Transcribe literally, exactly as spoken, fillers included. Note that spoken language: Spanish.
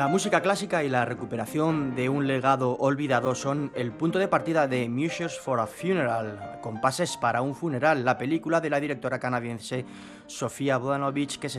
La música clásica y la recuperación de un legado olvidado son el punto de partida de Measures for a Funeral, Compases para un funeral, la película de la directora canadiense Sofia Bodanovich que se